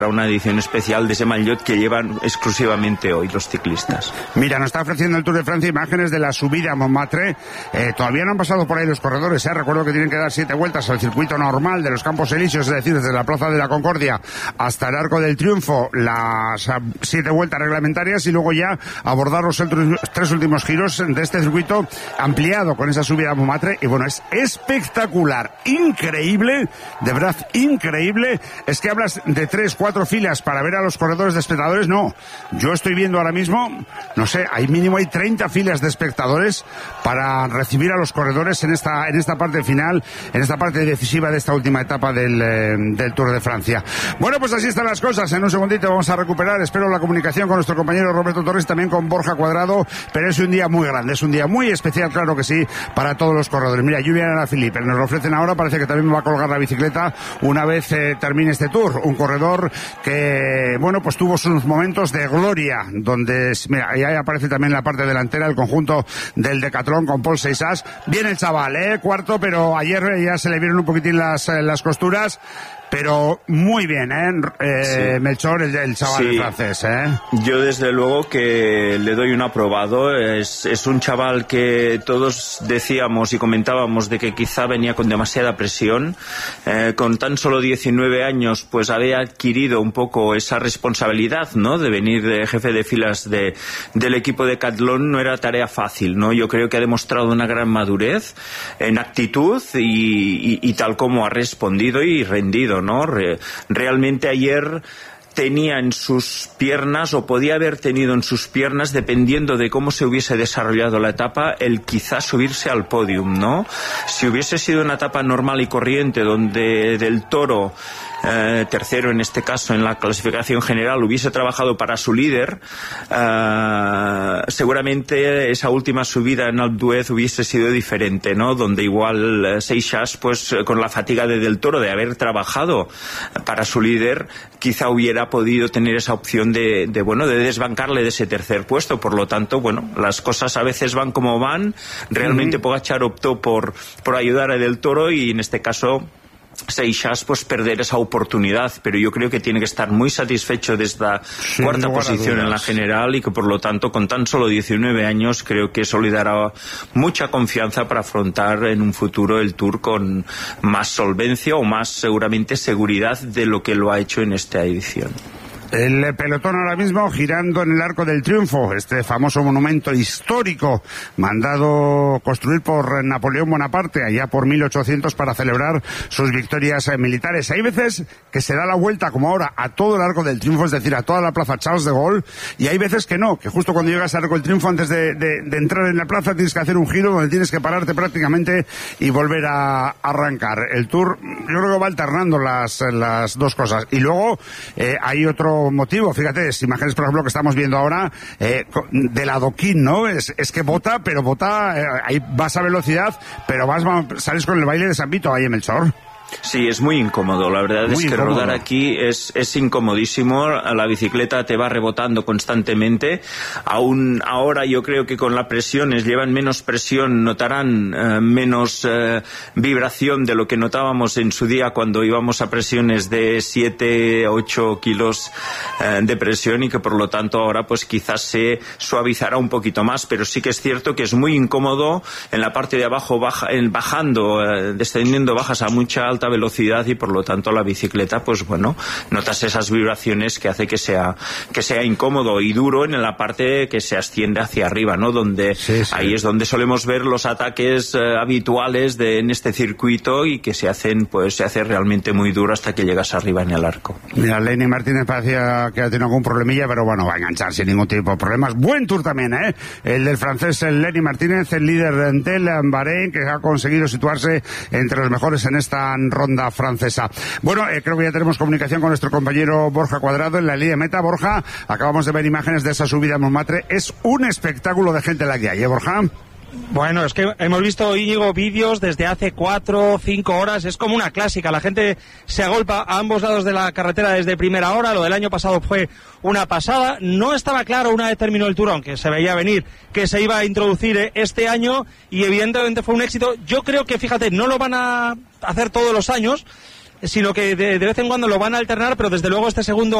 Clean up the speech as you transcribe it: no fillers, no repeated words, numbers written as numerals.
una edición especial de ese maillot que llevan exclusivamente hoy los ciclistas. Mira, nos está ofreciendo el Tour de Francia imágenes de la subida a Montmartre. Todavía no han pasado por ahí los corredores, recuerdo que tienen que dar 7 vueltas al circuito normal de los Campos Elíseos, es decir, desde la Plaza de la Concordia hasta el Arco del Triunfo, las 7 vueltas reglamentarias, y luego ya abordar los 3 últimos giros de este circuito ampliado con esa subida a Montmartre. Y bueno, es espectacular, increíble, de verdad increíble. Es que hablas de 3, 4 filas para ver a los corredores de espectadores. No, yo estoy viendo ahora mismo, no sé, hay 30 filas de espectadores para recibir a los corredores en esta parte final, en esta parte decisiva de esta última etapa del Tour de Francia. Bueno, pues así están las cosas. En un segundito vamos a recuperar, espero, la comunicación con nuestro compañero Roberto Torres, también con Borja Cuadrado, pero es un día muy grande, es un día muy especial, claro que sí, para todos los corredores. Mira, Julián Alaphilippe nos lo ofrecen ahora, parece que también me va a colgar la bicicleta una vez termine este Tour. Un corredor que, bueno, pues tuvo sus momentos de gloria, donde, mira, ahí aparece también en la parte delantera el conjunto del Decathlon con Paul Seixas. Bien el chaval, cuarto, pero ayer ya se le vieron un poquitín las costuras. Pero muy bien, sí. Melchor, el chaval francés, Yo desde luego que le doy un aprobado. Es un chaval que todos decíamos y comentábamos de que quizá venía con demasiada presión. Con tan solo 19 años, pues había adquirido un poco esa responsabilidad, ¿no? De venir de jefe de filas del equipo de Decathlon. No era tarea fácil, ¿no? Yo creo que ha demostrado una gran madurez en actitud y tal como ha respondido y rendido, ¿no? Realmente ayer tenía en sus piernas, o podía haber tenido en sus piernas, dependiendo de cómo se hubiese desarrollado la etapa, el quizás subirse al podium, ¿no? Si hubiese sido una etapa normal y corriente, donde Del Toro, tercero en este caso en la clasificación general, hubiese trabajado para su líder, seguramente esa última subida en Alpe d'Huez hubiese sido diferente, ¿no? Donde igual Seixas, pues con la fatiga de Del Toro de haber trabajado para su líder, quizá hubiera podido tener esa opción de desbancarle de ese tercer puesto. Por lo tanto, bueno, las cosas a veces van como van. Realmente Pogačar optó por ayudar a Del Toro, y en este caso Seixas, pues perder esa oportunidad, pero yo creo que tiene que estar muy satisfecho de esta cuarta posición en la general, y que por lo tanto con tan solo 19 años creo que eso le dará mucha confianza para afrontar en un futuro el Tour con más solvencia o más seguramente seguridad de lo que lo ha hecho en esta edición. El pelotón ahora mismo girando en el Arco del Triunfo, este famoso monumento histórico mandado construir por Napoleón Bonaparte allá por 1800 para celebrar sus victorias militares. Hay veces que se da la vuelta, como ahora, a todo el Arco del Triunfo, es decir, a toda la plaza Charles de Gaulle, y hay veces que no, que justo cuando llegas al Arco del Triunfo, antes de entrar en la plaza, tienes que hacer un giro donde tienes que pararte prácticamente y volver a arrancar. El Tour, yo creo que va alternando las dos cosas. Y luego hay otro motivo, fíjate, imágenes por ejemplo que estamos viendo ahora del adoquín, ¿no? Es que bota, ahí vas a velocidad, pero sales con el baile de San Vito ahí en Melchor. Sí, es muy incómodo. La verdad es que rodar aquí es incomodísimo. La bicicleta te va rebotando constantemente. Aún ahora yo creo que con las presiones, llevan menos presión, notarán menos vibración de lo que notábamos en su día cuando íbamos a presiones de 7, 8 kilos de presión, y que por lo tanto ahora pues quizás se suavizará un poquito más, pero sí que es cierto que es muy incómodo. En la parte de abajo descendiendo bajas a mucha alta velocidad, y por lo tanto la bicicleta, pues bueno, notas esas vibraciones que hace que sea incómodo y duro en la parte que se asciende hacia arriba, ¿no? Donde ahí es donde solemos ver los ataques habituales en este circuito, y que se hace realmente muy duro hasta que llegas arriba en el arco. Mira, Lenny Martínez parecía que ha tenido algún problemilla, pero bueno, va a enganchar sin ningún tipo de problemas. Buen Tour también, el del francés Lenny Martínez, el líder del Bahrein, que ha conseguido situarse entre los mejores en esta ronda francesa. Bueno, creo que ya tenemos comunicación con nuestro compañero Borja Cuadrado en la línea de meta. Borja, acabamos de ver imágenes de esa subida a Montmartre. Es un espectáculo de gente la que hay, Borja. Bueno, es que hemos visto, Íñigo, vídeos desde hace 4 o 5 horas, es como una clásica, la gente se agolpa a ambos lados de la carretera desde primera hora. Lo del año pasado fue una pasada, no estaba claro una vez terminó el Tour, aunque se veía venir que se iba a introducir este año, y evidentemente fue un éxito. Yo creo que, fíjate, no lo van a hacer todos los años, sino que de vez en cuando lo van a alternar, pero desde luego este segundo